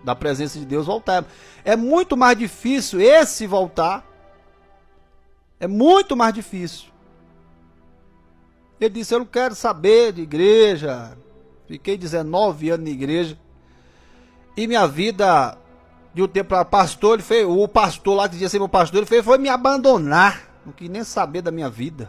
da presença de Deus, voltar. É muito mais difícil esse voltar. É muito mais difícil. Ele disse, eu não quero saber de igreja. Fiquei 19 anos na igreja. E minha vida, de um tempo para pastor, o pastor lá que dizia ser meu pastor, ele foi me abandonar. Não quis nem saber da minha vida.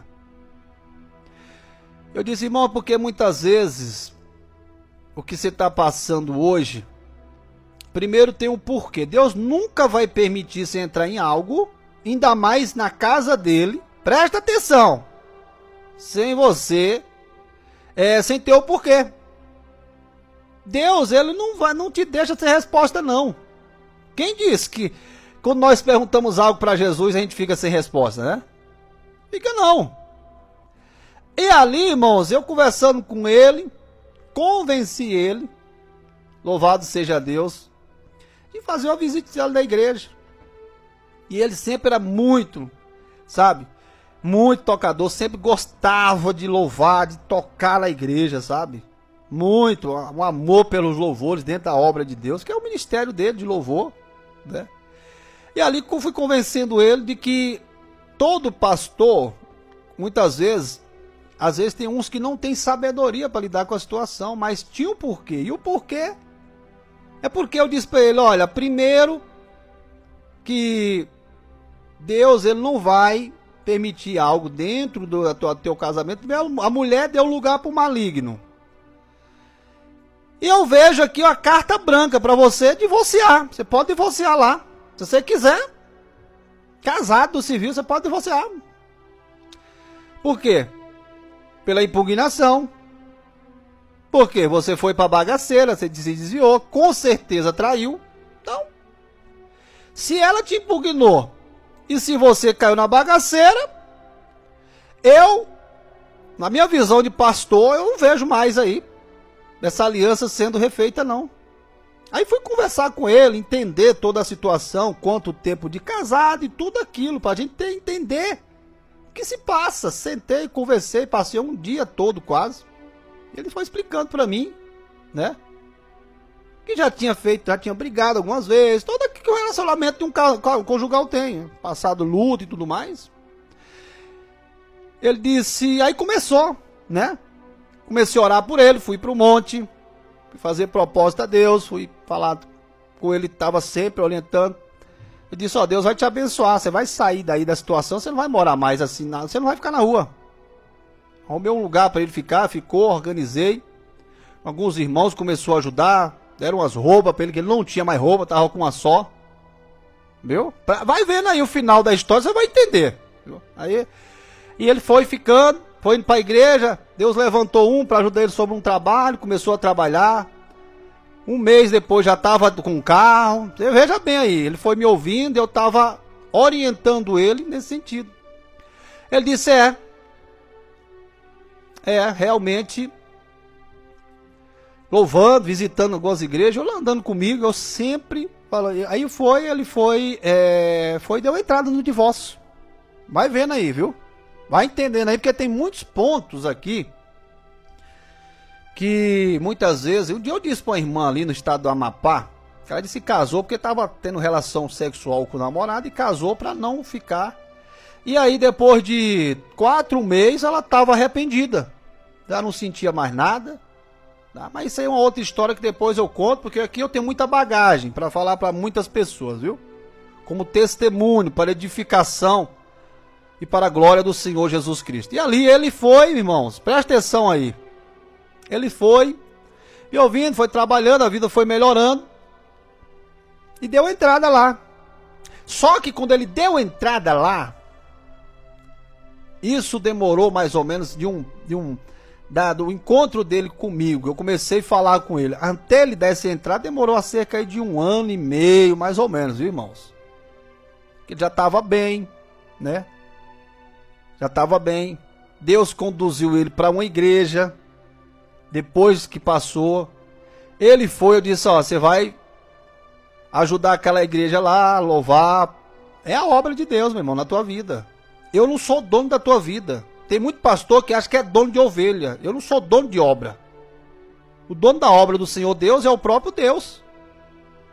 Eu disse, irmão, porque muitas vezes o que você está passando hoje, primeiro tem um porquê. Deus nunca vai permitir você entrar em algo, ainda mais na casa dele, presta atenção, sem você, sem ter o porquê. Deus, ele não te deixa sem resposta, não. Quem disse que quando nós perguntamos algo para Jesus, a gente fica sem resposta, né? Fica não. E ali, irmãos, eu conversando com ele, convenci ele, louvado seja Deus, de fazer uma visita da igreja. E ele sempre era muito, sabe, muito tocador, sempre gostava de louvar, de tocar na igreja, sabe? Muito, um amor pelos louvores dentro da obra de Deus, que é o ministério dele de louvor, né? E ali fui convencendo ele de que todo pastor, muitas vezes, às vezes tem uns que não tem sabedoria para lidar com a situação, mas tinha um porquê. E o porquê é porque eu disse para ele, olha, primeiro que Deus ele não vai permitir algo dentro do teu casamento. A mulher deu lugar para o maligno. E eu vejo aqui uma carta branca para você divorciar. Você pode divorciar lá. Se você quiser. Casado do civil, você pode divorciar. Por quê? Pela impugnação. Porque você foi para bagaceira, você se desviou, com certeza traiu. Então, se ela te impugnou e se você caiu na bagaceira, na minha visão de pastor, eu não vejo mais aí essa aliança sendo refeita, não. Aí fui conversar com ele, entender toda a situação, quanto tempo de casado e tudo aquilo, para a gente entender o que se passa. Sentei, conversei, passei um dia todo quase. Ele foi explicando para mim, né? Que já tinha brigado algumas vezes, todo que o relacionamento de um conjugal tem, passado luto e tudo mais. Ele disse, aí começou, né? Comecei a orar por ele, fui para o monte, fui fazer propósito a Deus, fui falar com ele, estava sempre orientando. Eu disse, ó, Deus vai te abençoar, você vai sair daí da situação, você não vai morar mais assim, você não vai ficar na rua. Arrumei um lugar para ele ficar, ficou, organizei. Alguns irmãos começaram a ajudar, deram umas roupas para ele, que ele não tinha mais roupa, estava com uma só. Viu? Vai vendo aí o final da história, você vai entender. Viu? Aí, e ele foi ficando, foi indo para a igreja, Deus levantou para ajudar ele sobre um trabalho, começou a trabalhar. Um mês depois já estava com um carro. Você veja bem aí, ele foi me ouvindo, eu estava orientando ele nesse sentido. Ele disse, realmente, louvando, visitando algumas igrejas, eu andando comigo, eu sempre falo. Aí deu entrada no divórcio. Vai vendo aí, viu? Vai entendendo aí, porque tem muitos pontos aqui que muitas vezes, um dia eu disse para uma irmã ali no estado do Amapá, que ela disse que casou porque estava tendo relação sexual com o namorado e casou para não ficar. E aí depois de 4 meses ela estava arrependida, já não sentia mais nada. Mas isso aí é uma outra história que depois eu conto, porque aqui eu tenho muita bagagem para falar para muitas pessoas, viu? Como testemunho, para edificação e para a glória do Senhor Jesus Cristo. E ali ele foi, irmãos, presta atenção aí. Ele foi, e ouvindo, foi trabalhando, a vida foi melhorando, e deu entrada lá. Só que quando ele deu entrada lá, isso demorou mais ou menos do encontro dele comigo. Eu comecei a falar com ele. Até ele desse entrada, demorou cerca de 1 ano e meio, mais ou menos, viu, irmãos? Que já estava bem, né? Já estava bem. Deus conduziu ele para uma igreja. Depois que passou, ele foi, eu disse, ó, você vai ajudar aquela igreja lá, louvar. É a obra de Deus, meu irmão, na tua vida. Eu não sou dono da tua vida. Tem muito pastor que acha que é dono de ovelha. Eu não sou dono de obra. O dono da obra do Senhor Deus é o próprio Deus.